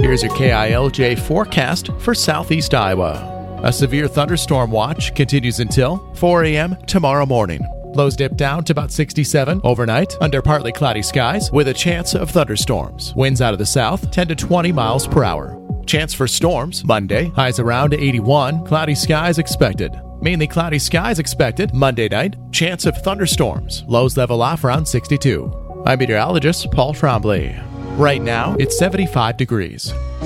Here's your KILJ forecast for southeast Iowa. A severe thunderstorm watch continues until 4 a.m. tomorrow morning. Lows dip down to about 67 overnight under partly cloudy skies with a chance of thunderstorms. Winds out of the south 10 to 20 miles per hour. Chance for storms Monday, highs around 81, cloudy skies expected. Mainly cloudy skies expected Monday night, chance of thunderstorms. Lows level off around 62. I'm meteorologist Paul Trombley. Right now, it's 75 degrees.